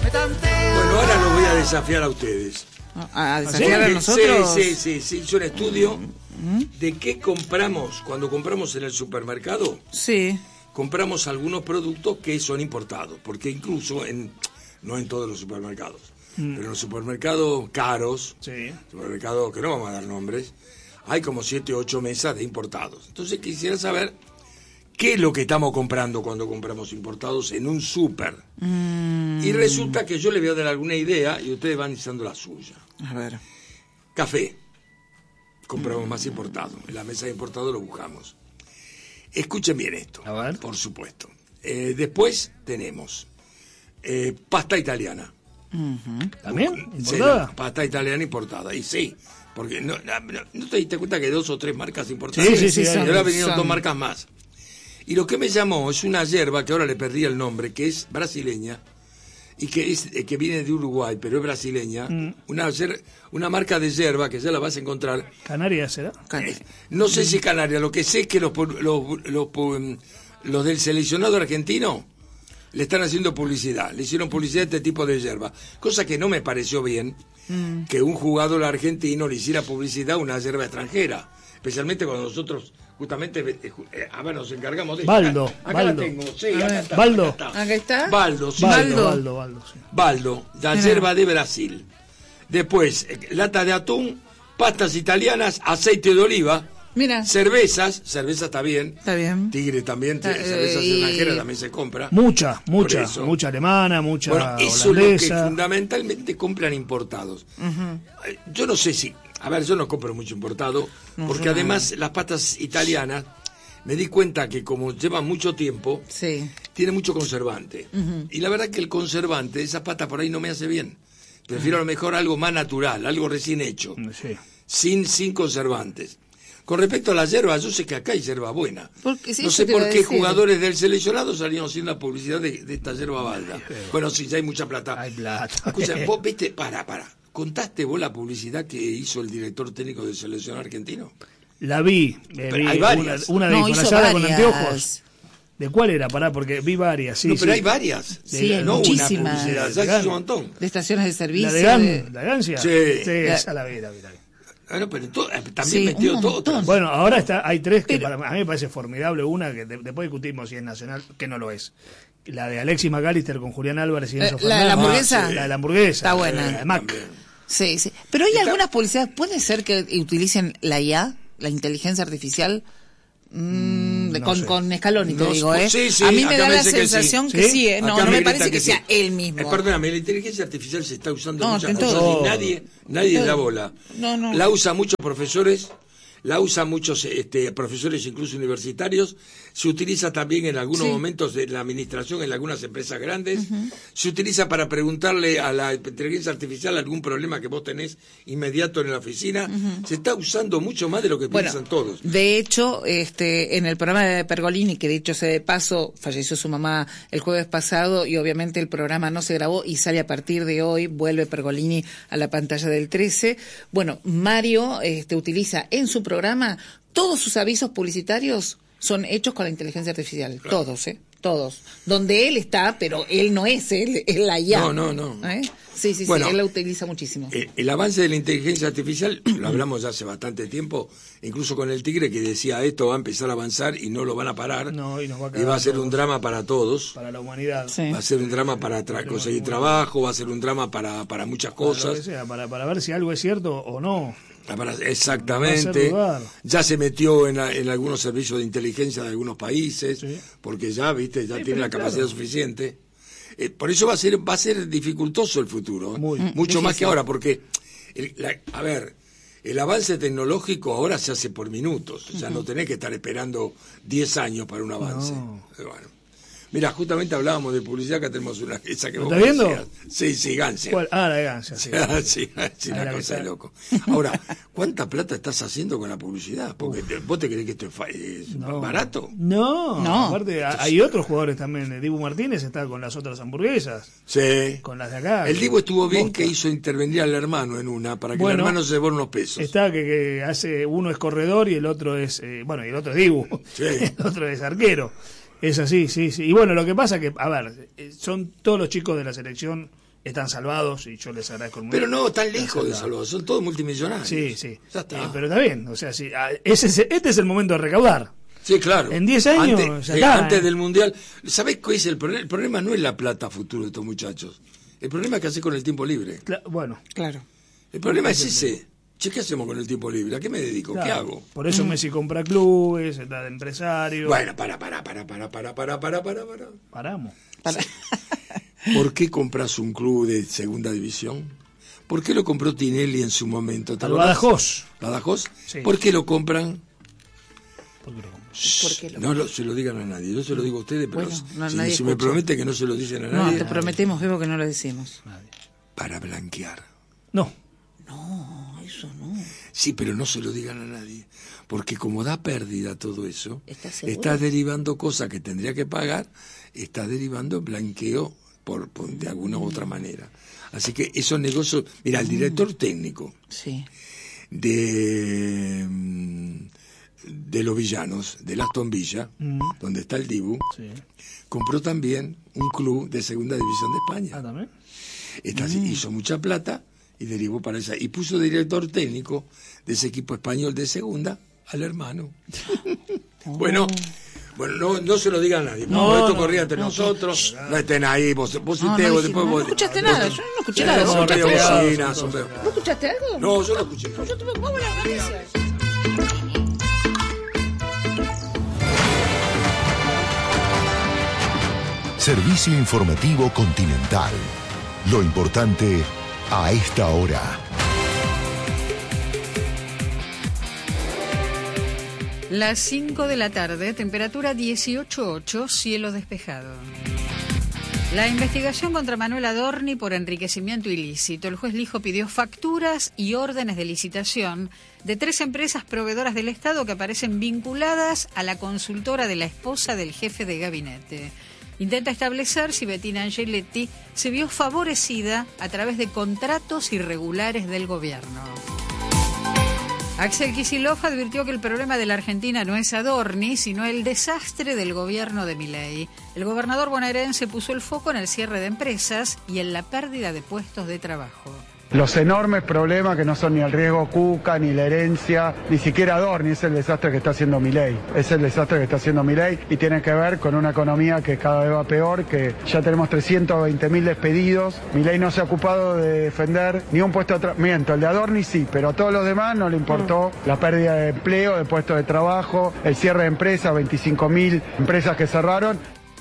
Bueno, ahora los voy a desafiar a ustedes. ¿A desafiar a nosotros? Sí. Hizo un estudio de qué compramos cuando compramos en el supermercado. Sí. Compramos algunos productos que son importados, porque incluso no en todos los supermercados, pero en los supermercados caros, supermercados que no vamos a dar nombres, hay como 7 o 8 mesas de importados. Entonces quisiera saber qué es lo que estamos comprando cuando compramos importados en un súper. Y resulta que yo le voy a dar alguna idea y ustedes van diciendo la suya. A ver. Café. Compramos más importado. En la mesa de importado lo buscamos. Escuchen bien esto. A ver. Por supuesto. Después tenemos pasta italiana. ¿También? Sí, ¿Importada? pasta italiana importada. Y sí. Porque no te diste cuenta que hay 2 o 3 marcas importadas. Sí. Y ahora vinieron 2 marcas más. Y lo que me llamó es una yerba, que ahora le perdí el nombre, que es brasileña, y que viene de Uruguay, pero es brasileña. Una marca de yerba que ya la vas a encontrar. ¿Canaria será? No sé si Canaria, lo que sé es que los del seleccionado argentino le están haciendo publicidad. Le hicieron publicidad a este tipo de yerba. Cosa que no me pareció bien que un jugador argentino le hiciera publicidad a una yerba extranjera. Especialmente cuando nosotros justamente nos encargamos de Baldo. Acá Baldo. la tengo, sí, acá está. Baldo. ¿Acá está? Baldo, sí. Baldo, sí. Baldo, la yerba de Brasil. Después, lata de atún, pastas italianas, aceite de oliva, Mira. cerveza está bien. Está bien. Tigre también, cervezas extranjeras también se compra. Mucha eso. alemana, mucha Bueno, eso es lo que holandesa. fundamentalmente compran importados. Yo no sé si... A ver, yo no compro mucho importado, porque además las pastas italianas, me di cuenta que como llevan mucho tiempo, tiene mucho conservante. Y la verdad que el conservante, esa pasta por ahí no me hace bien. Prefiero a lo mejor algo más natural, algo recién hecho, sin conservantes. Con respecto a la yerba, yo sé que acá hay yerba buena. No sé por qué jugadores del seleccionado salieron haciendo la publicidad de esta yerba balda. Bueno, sí, ya hay mucha plata. Hay plata. Escucha, vos viste, para. ¿Contaste vos la publicidad que hizo el director técnico del seleccionado argentino? La vi. Pero hay varias. Una de disfrazada con anteojos. ¿De cuál era? Porque vi varias. Sí, pero hay varias. Sí, hay no muchísimas. Una publicidad, ya hizo un montón. De estaciones de servicio. ¿La de Gancia? Sí. Esa la vi. Bueno, pero también metió todo. Bueno, ahora hay 3 que a mí me parece formidable. Una que después discutimos si es nacional, que no lo es. La de Alexis McAllister con Julián Álvarez y Enzo Fernández. ¿La de la hamburguesa? La de la hamburguesa. Está buena. La de Mac. También. Sí. Pero hay algunas publicidades, ¿puede ser que utilicen la IA, la inteligencia artificial? Con Scaloni, te digo, ¿eh? Sí, a mí me da la sensación que sí, ¿eh? No me parece que sea él mismo. Perdóname, la inteligencia artificial se está usando en muchas todo. cosas y nadie da bola. No. La usan muchos profesores, la usan muchos profesores incluso universitarios, se utiliza también en algunos momentos de la administración en algunas empresas grandes, se utiliza para preguntarle a la inteligencia artificial algún problema que vos tenés inmediato en la oficina, se está usando mucho más de lo que piensan todos. De hecho, en el programa de Pergolini, que dicho sea de paso, falleció su mamá el jueves pasado y obviamente el programa no se grabó y sale a partir de hoy, vuelve Pergolini a la pantalla del 13. Bueno, Mario utiliza en su programa todos sus avisos publicitarios son hechos con la inteligencia artificial, claro. Todos. Donde él está, pero él no es él, es la IA. No. Sí, bueno, él la utiliza muchísimo. El avance de la inteligencia artificial, lo hablamos ya hace bastante tiempo, incluso con el Tigre que decía esto va a empezar a avanzar y no lo van a parar. No, y va a ser un drama para todos. Para la humanidad. Sí. Va a ser un drama para conseguir trabajo, va a ser un drama para muchas cosas. Para ver si algo es cierto o no. Exactamente. Ya se metió en algunos servicios de inteligencia de algunos países, porque ya tiene la capacidad suficiente. Por eso va a ser dificultoso el futuro, mucho difícil. Más que ahora, porque el avance tecnológico ahora se hace por minutos, o sea, no tenés que estar esperando 10 años para un avance. Bueno. Mira, justamente hablábamos de publicidad, que tenemos una esa que vos ¿Estás viendo? Sí, Gancia. ¿Cuál? La de Gancia, sí, una cosa de loco. Ahora, ¿cuánta plata estás haciendo con la publicidad? Porque vos te crees que esto es barato. No. Aparte, hay otros jugadores también. Dibu Martínez está con las otras hamburguesas. Sí. Con las de acá. El Dibu estuvo bien que hizo intervenir al hermano en una, para que el hermano se llevara unos pesos. Está que hace, uno es corredor y el otro es, y el otro es Dibu. Sí. El otro es arquero. Es así, sí. Y bueno, lo que pasa que, son todos los chicos de la selección están salvados y yo les agradezco mucho. Pero no, tan lejos de salvados, son todos multimillonarios. Sí. Ya está. Pero está bien, o sea, este es el momento de recaudar. Sí, claro. En 10 años antes del Mundial. ¿Sabés cuál es el problema? El problema no es la plata futuro de estos muchachos. El problema es qué hacer con el tiempo libre. Bueno. Claro. El problema es ese. Che, ¿qué hacemos con el tiempo libre? ¿A qué me dedico? Claro. ¿Qué hago? Por eso Messi compra clubes, está de empresario. Bueno, para. Paramos. ¿Por qué compras un club de segunda división? ¿Por qué lo compró Tinelli en su momento? Badajoz. ¿Badajoz? Sí. ¿Por qué lo compran? ¿Por qué lo compran? No se lo digan a nadie, yo se lo digo a ustedes, pero bueno, si me promete que no se lo dicen a nadie. No, te prometemos, Bebo, que no lo decimos. Nadie. Para blanquear. No, eso no. Sí, pero no se lo digan a nadie, porque como da pérdida todo eso, ¿Estás está derivando cosas que tendría que pagar, está derivando blanqueo por de alguna u otra manera. Así que esos negocios, mira, el director técnico de los Villanos, del Aston Villa, donde está el Dibu, compró también un club de segunda división de España. ¿También? Hizo mucha plata y derivó para esa. Y puso director técnico de ese equipo español de segunda al hermano. Bueno, no se lo digan a nadie. Esto corría entre nosotros. No estén ahí, vos después vos. No escuchaste nada, yo no escuché nada. ¿Vos escuchaste algo? No, yo no escuché nada. Vamos a las noticias. Servicio informativo Continental. Lo importante a esta hora. Las 5 de la tarde, temperatura 18.8, cielo despejado. La investigación contra Manuel Adorni por enriquecimiento ilícito. El juez Lijo pidió facturas y órdenes de licitación de 3 empresas proveedoras del Estado que aparecen vinculadas a la consultora de la esposa del jefe de gabinete. Intenta establecer si Bettina Angeletti se vio favorecida a través de contratos irregulares del gobierno. Axel Kicillof advirtió que el problema de la Argentina no es Adorni, sino el desastre del gobierno de Milei. El gobernador bonaerense puso el foco en el cierre de empresas y en la pérdida de puestos de trabajo. Los enormes problemas que no son ni el riesgo Cuca, ni la herencia, ni siquiera Adorni, es el desastre que está haciendo Milei. Es el desastre que está haciendo Milei y tiene que ver con una economía que cada vez va peor, que ya tenemos 320.000 despedidos. Milei no se ha ocupado de defender ni un puesto de trabajo. Miento, el de Adorni sí, pero a todos los demás no le importó la pérdida de empleo, de puestos de trabajo, el cierre de empresas, 25.000 empresas que cerraron.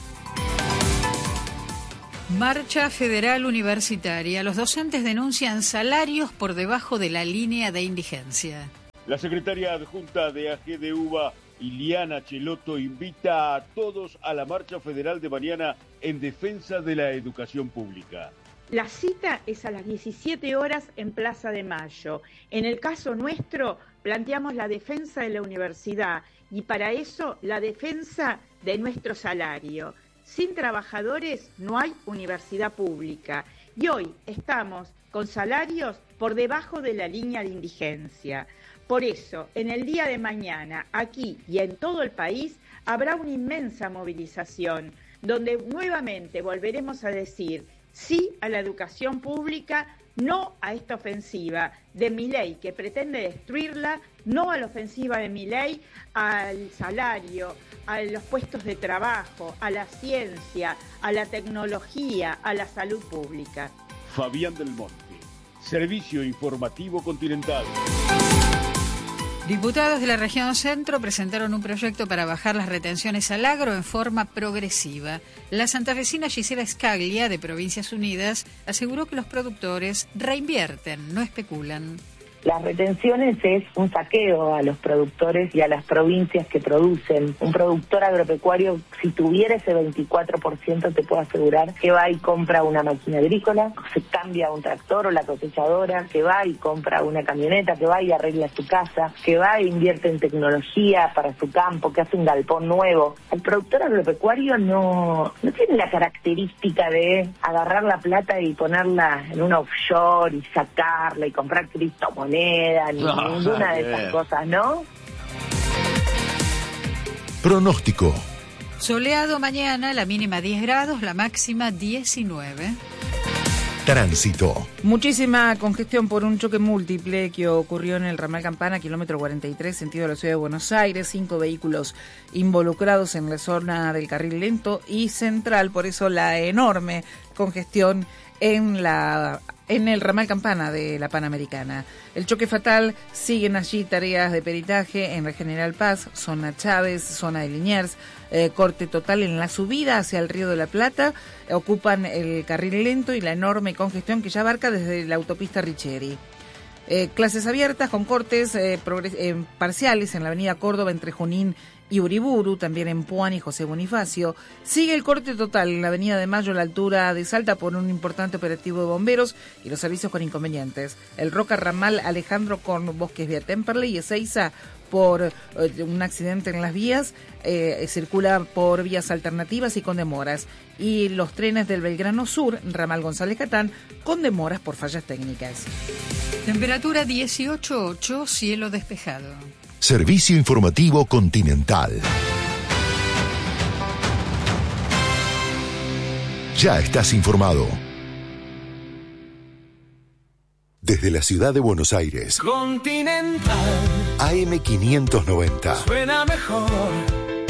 Marcha Federal Universitaria. Los docentes denuncian salarios por debajo de la línea de indigencia. La secretaria adjunta de AGDUBA, Iliana Chelotto, invita a todos a la marcha federal de mañana en defensa de la educación pública. La cita es a las 17 horas en Plaza de Mayo. En el caso nuestro, planteamos la defensa de la universidad y para eso la defensa de nuestro salario. Sin trabajadores no hay universidad pública y hoy estamos con salarios por debajo de la línea de indigencia. Por eso, en el día de mañana, aquí y en todo el país, habrá una inmensa movilización, donde nuevamente volveremos a decir sí a la educación pública, no a esta ofensiva de Milei que pretende destruirla, no a la ofensiva de Milei al salario, a los puestos de trabajo, a la ciencia, a la tecnología, a la salud pública. Fabián del Monte, Servicio Informativo Continental. Diputados de la región centro presentaron un proyecto para bajar las retenciones al agro en forma progresiva. La santafesina Gisela Scaglia, de Provincias Unidas, aseguró que los productores reinvierten, no especulan. Las retenciones es un saqueo a los productores y a las provincias que producen. Un productor agropecuario, si tuviera ese 24%, te puedo asegurar que va y compra una máquina agrícola, se cambia un tractor o la cosechadora, que va y compra una camioneta, que va y arregla su casa, que va e invierte en tecnología para su campo, que hace un galpón nuevo. El productor agropecuario no tiene la característica de agarrar la plata y ponerla en una offshore y sacarla y comprar criptomonedas. Ni ninguna de esas cosas, ¿no? Tránsito. Muchísima congestión por un choque múltiple que ocurrió en el ramal Campana, kilómetro 43, sentido de la ciudad de Buenos Aires. 5 vehículos involucrados en la zona del carril lento y central, por eso la enorme congestión en el ramal Campana de la Panamericana. El choque fatal, siguen allí tareas de peritaje en la General Paz, zona Chávez, zona de Liniers, corte total en la subida hacia el Río de la Plata, ocupan el carril lento y la enorme congestión que ya abarca desde la autopista Richeri. Clases abiertas con cortes parciales en la avenida Córdoba entre Junín y Uriburu, también en Puan y José Bonifacio. Sigue el corte total en la avenida de Mayo a la altura de Salta por un importante operativo de bomberos y los servicios con inconvenientes. El Roca Ramal Alejandro con Bosques vía Temperley y Ezeiza por un accidente en las vías, circula por vías alternativas y con demoras. Y los trenes del Belgrano Sur, Ramal González Catán, con demoras por fallas técnicas. Temperatura 18.8, cielo despejado. Servicio Informativo Continental. Ya estás informado. Desde la ciudad de Buenos Aires. Continental. AM 590. Suena mejor.